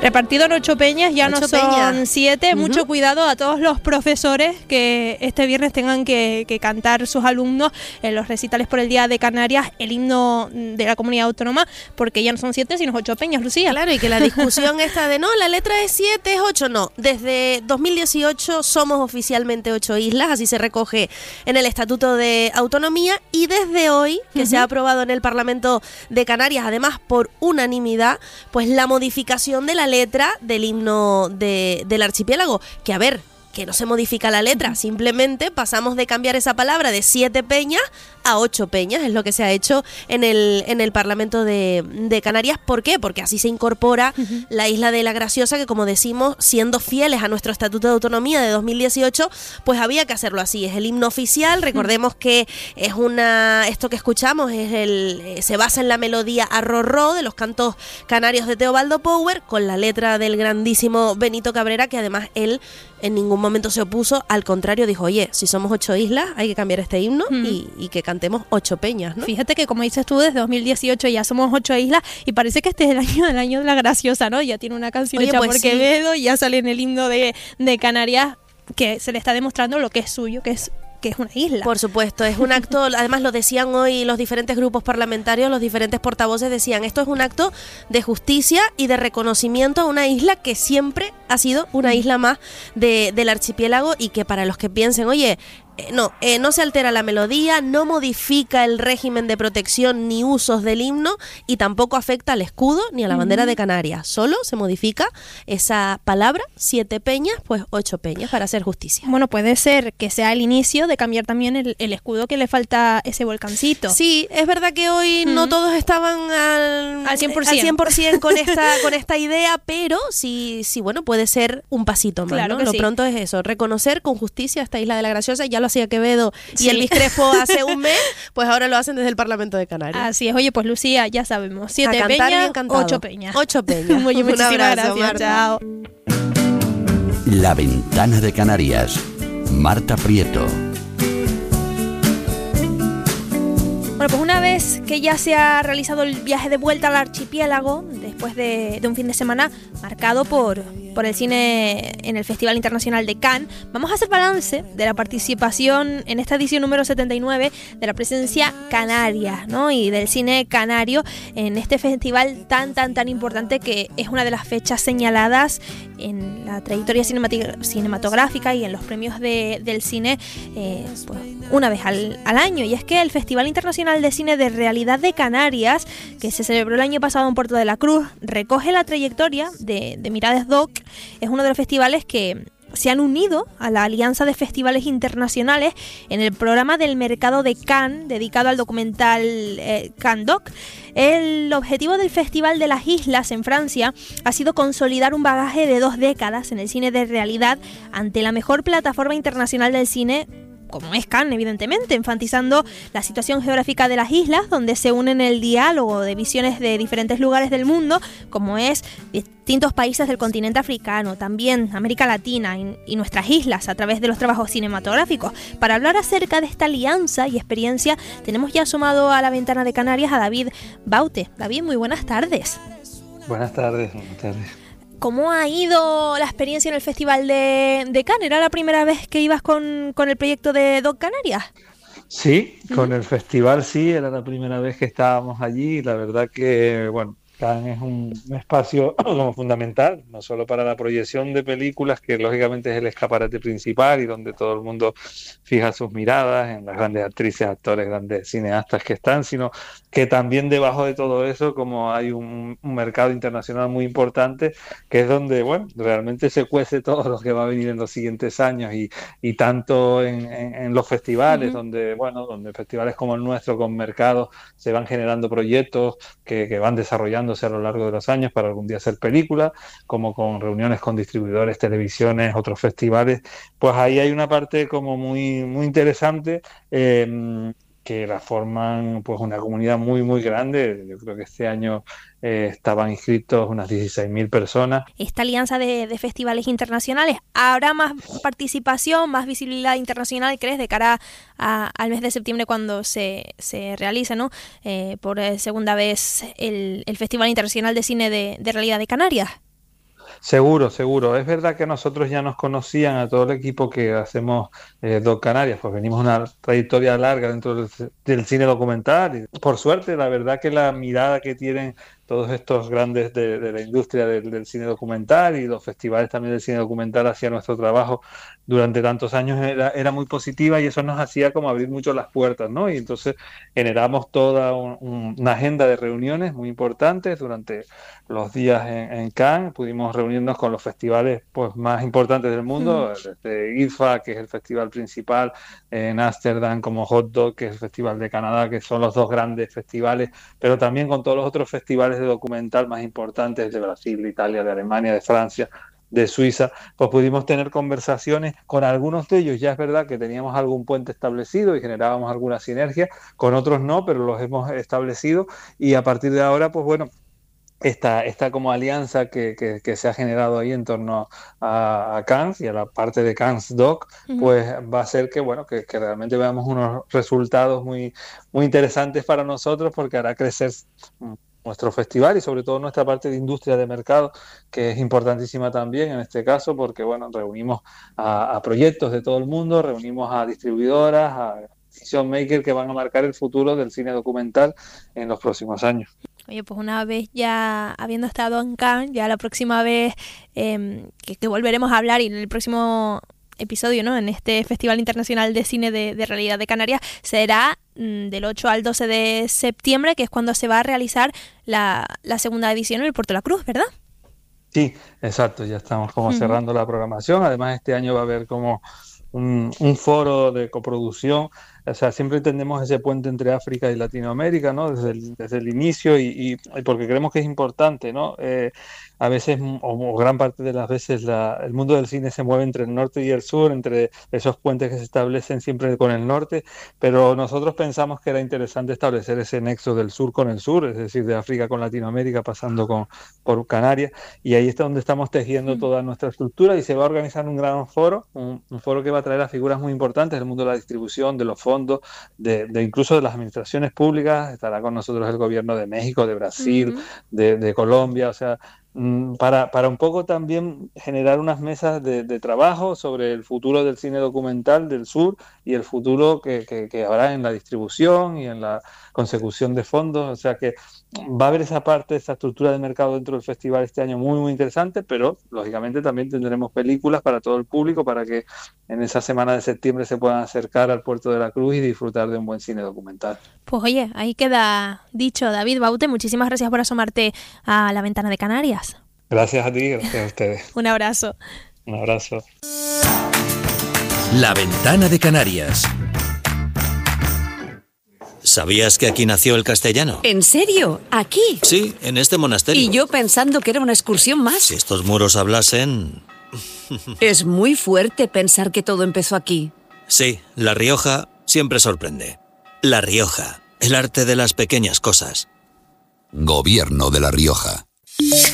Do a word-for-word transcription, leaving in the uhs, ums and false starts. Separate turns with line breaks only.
Repartido en ocho peñas, ya
ocho
no son
peñas.
siete.
Uh-huh.
Mucho cuidado a todos los profesores que este viernes tengan que, que cantar sus alumnos en los recitales por el Día de Canarias el himno de la comunidad autónoma, porque ya no son siete, sino ocho peñas, Lucía.
Claro, y que la discusión esta de no, la letra es siete, es ocho, no. Desde dos mil dieciocho somos oficialmente ocho islas, así se recoge en el Estatuto de Autonomía, y desde hoy, que uh-huh. se ha aprobado en el Parlamento de Canarias, además por unanimidad, pues la modificación de la letra del himno de, del archipiélago, que a ver, que no se modifica la letra, simplemente pasamos de cambiar esa palabra de siete peñas a ocho peñas, es lo que se ha hecho en el en el Parlamento de, de Canarias. ¿Por qué? Porque así se incorpora uh-huh. la isla de La Graciosa, que como decimos, siendo fieles a nuestro Estatuto de Autonomía de dos mil dieciocho, pues había que hacerlo así, es el himno oficial. Recordemos que es una, esto que escuchamos es el se basa en la melodía Arrorró de los cantos canarios de Teobaldo Power, con la letra del grandísimo Benito Cabrera, que además él en ningún momento se opuso, al contrario dijo, oye, si somos ocho islas hay que cambiar este himno mm. y, y que cantemos ocho peñas, ¿no?
Fíjate que como dices tú, desde dos mil dieciocho ya somos ocho islas y parece que este es el año del año de La Graciosa, ¿no? Ya tiene una canción Oye, hecha pues por sí. Quevedo y ya sale en el himno de, de Canarias, que se le está demostrando lo que es suyo, que es que es una isla.
Por supuesto, es un acto, además lo decían hoy los diferentes grupos parlamentarios, los diferentes portavoces decían, esto es un acto de justicia y de reconocimiento a una isla que siempre ha sido una isla más de, del archipiélago, y que para los que piensen, oye, Eh, no, eh, no se altera la melodía, no modifica el régimen de protección ni usos del himno, y tampoco afecta al escudo ni a la bandera de Canarias. Solo se modifica esa palabra, siete peñas, pues ocho peñas, para hacer justicia.
Bueno, puede ser que sea el inicio de cambiar también el, el escudo, que le falta ese volcancito.
Sí, es verdad que hoy mm. no todos estaban al,
al cien por ciento,
al cien por ciento con esta con esta idea, pero sí, sí, bueno, puede ser un pasito más,
claro,
¿no?
que
Lo
sí.
pronto es eso, reconocer con justicia esta isla de La Graciosa. Ya lo hacía Quevedo y sí. Elvis Crespo hace un mes, pues ahora lo hacen desde el Parlamento de Canarias.
Así es. Oye, pues Lucía, ya sabemos, siete peñas, ocho peñas.
Ocho peñas.
Oye, muchísimas
abrazo,
gracias.
Marta.
Chao.
La Ventana de Canarias. Marta Prieto.
Bueno, pues una vez que ya se ha realizado el viaje de vuelta al archipiélago, después de, de un fin de semana marcado por, por el cine en el Festival Internacional de Cannes, vamos a hacer balance de la participación en esta edición número setenta y nueve de la presencia canaria, ¿no? Y del cine canario en este festival tan, tan, tan importante, que es una de las fechas señaladas en la trayectoria cinematográfica y en los premios de, del cine, eh, pues una vez al, al año. Y es que el Festival Internacional de Cine de Realidad de Canarias, que se celebró el año pasado en Puerto de la Cruz, recoge la trayectoria de, de Mirades Doc. Es uno de los festivales que se han unido a la Alianza de Festivales Internacionales en el programa del mercado de Cannes, dedicado al documental eh, Cannes Doc. El objetivo del Festival de las Islas en Francia ha sido consolidar un bagaje de dos décadas en el cine de realidad ante la mejor plataforma internacional del cine, como es Cannes, evidentemente, enfatizando la situación geográfica de las islas, donde se unen el diálogo de visiones de diferentes lugares del mundo, como es distintos países del continente africano, también América Latina y, y nuestras islas, a través de los trabajos cinematográficos. Para hablar acerca de esta alianza y experiencia, tenemos ya sumado a la Ventana de Canarias a David Baute. David, muy buenas tardes.
Buenas tardes, buenas tardes.
¿Cómo ha ido la experiencia en el Festival de, de Cannes? ¿Era la primera vez que ibas con, con el proyecto de Doc Canarias?
Sí, con el festival sí, era la primera vez que estábamos allí, y la verdad que, bueno, Cannes es un, un espacio como fundamental, no solo para la proyección de películas, que lógicamente es el escaparate principal y donde todo el mundo fija sus miradas en las grandes actrices, actores, grandes cineastas que están, sino que también debajo de todo eso, como hay un, un mercado internacional muy importante, que es donde, bueno, realmente se cuece todo lo que va a venir en los siguientes años, y, y tanto en, en, en los festivales, uh-huh. donde, bueno, donde festivales como el nuestro, con mercados, se van generando proyectos que, que van desarrollando a lo largo de los años para algún día hacer películas, como con reuniones con distribuidores, televisiones, otros festivales, pues ahí hay una parte como muy, muy interesante, eh, que la forman pues una comunidad muy muy grande. Yo creo que este año eh, estaban inscritos unas dieciséis mil personas.
Esta alianza de, de festivales internacionales, ¿habrá más participación, más visibilidad internacional, crees, de cara a, al mes de septiembre, cuando se, se realiza, ¿no? eh, por segunda vez el, el Festival Internacional de Cine de, de Realidad de Canarias?
Seguro, seguro. Es verdad que nosotros ya nos conocían a todo el equipo que hacemos eh, Doc Canarias, pues venimos una trayectoria larga dentro del, del cine documental. Y por suerte, la verdad que la mirada que tienen todos estos grandes de, de la industria del, del cine documental y los festivales también del cine documental hacia nuestro trabajo durante tantos años era, era muy positiva, y eso nos hacía como abrir mucho las puertas, ¿no? Y entonces generamos toda un, un, una agenda de reuniones muy importantes durante los días en, en Cannes. Pudimos reunirnos con los festivales pues más importantes del mundo, mm. desde I F A, que es el festival principal, en Ámsterdam, como Hot Dog, que es el festival de Canadá, que son los dos grandes festivales, pero también con todos los otros festivales de documental más importantes de Brasil, de Italia, de Alemania, de Francia, de Suiza. Pues pudimos tener conversaciones con algunos de ellos. Ya es verdad que teníamos algún puente establecido y generábamos alguna sinergia, con otros no, pero los hemos establecido, y a partir de ahora, pues bueno, esta, esta como alianza que, que, que se ha generado ahí en torno a, a Cannes y a la parte de Cannes Doc, uh-huh. pues va a ser que, bueno, que, que realmente veamos unos resultados muy, muy interesantes para nosotros, porque hará crecer nuestro festival y sobre todo nuestra parte de industria de mercado, que es importantísima también en este caso, porque bueno, reunimos a, a proyectos de todo el mundo, reunimos a distribuidoras, a decision makers que van a marcar el futuro del cine documental en los próximos años.
Oye, pues una vez ya habiendo estado en Cannes, ya la próxima vez eh, que, que volveremos a hablar, y en el próximo episodio, ¿no?, en este Festival Internacional de Cine de, de Realidad de Canarias, será mmm, del ocho al doce de septiembre, que es cuando se va a realizar la, la segunda edición en el Puerto de la Cruz, ¿verdad?
Sí, exacto, ya estamos como uh-huh. cerrando la programación. Además, este año va a haber como un, un foro de coproducción. O sea, siempre entendemos ese puente entre África y Latinoamérica, ¿no? Desde el, desde el inicio, y, y, y porque creemos que es importante, ¿no? Eh, a veces, o, o gran parte de las veces, la, el mundo del cine se mueve entre el norte y el sur, entre esos puentes que se establecen siempre con el norte, pero nosotros pensamos que era interesante establecer ese nexo del sur con el sur, es decir, de África con Latinoamérica, pasando con, por Canarias, y ahí está donde estamos tejiendo toda nuestra estructura, y se va a organizar un gran foro, un, un foro que va a traer a figuras muy importantes del mundo de la distribución, de los fondos, de, de incluso de las administraciones públicas. Estará con nosotros el gobierno de México, de Brasil, uh-huh. de, de Colombia, o sea, para, para un poco también generar unas mesas de, de trabajo sobre el futuro del cine documental del sur y el futuro que, que, que habrá en la distribución y en la consecución de fondos. O sea que va a haber esa parte, esa estructura de mercado dentro del festival este año muy, muy interesante, pero lógicamente también tendremos películas para todo el público, para que en esa semana de septiembre se puedan acercar al Puerto de la Cruz y disfrutar de un buen cine documental.
Pues oye, ahí queda dicho. David Baute, muchísimas gracias por asomarte a La Ventana de Canarias.
Gracias a ti, gracias a ustedes.
Un abrazo.
Un abrazo.
La Ventana de Canarias. ¿Sabías que aquí nació el castellano?
¿En serio? ¿Aquí?
Sí, en este monasterio.
Y yo pensando que era una excursión más.
Si estos muros hablasen...
Es muy fuerte pensar que todo empezó aquí.
Sí, La Rioja siempre sorprende. La Rioja, el arte de las pequeñas cosas.
Gobierno de La Rioja.